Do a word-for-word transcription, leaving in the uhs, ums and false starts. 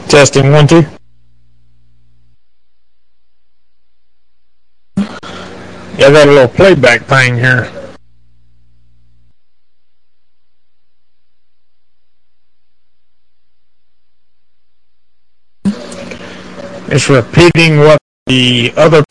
Testing one, two. Yeah, I got a little playback thing here. It's repeating what the other